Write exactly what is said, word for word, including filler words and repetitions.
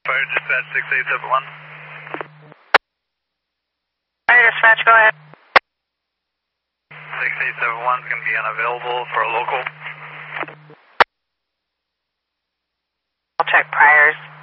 Fire dispatch six eight seven one. Fire dispatch, go ahead. six eight seven one is going to be unavailable for a local. I'll check priors.